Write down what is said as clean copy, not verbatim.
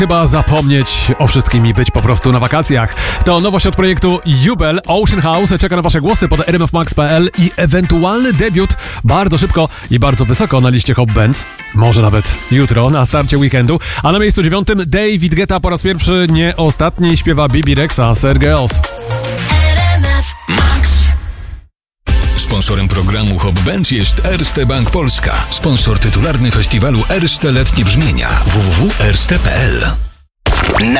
Chyba zapomnieć o wszystkim i być po prostu na wakacjach. To nowość od projektu Jubel. Ocean House czeka na wasze głosy pod rmfmax.pl i ewentualny debiut bardzo szybko i bardzo wysoko na liście Hot Bands. Może nawet jutro na starcie weekendu. A na miejscu 9 David Guetta po raz pierwszy, nie ostatni, śpiewa Bibi Rexha, Sad Girls. Sponsorem programu Hot Bands jest Erste Bank Polska. Sponsor tytularny festiwalu Erste Letnie Brzmienia. www.erste.pl